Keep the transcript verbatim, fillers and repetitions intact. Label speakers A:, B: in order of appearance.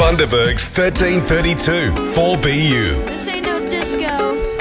A: Bundaberg's thirteen thirty-two four B U.
B: This ain't no disco.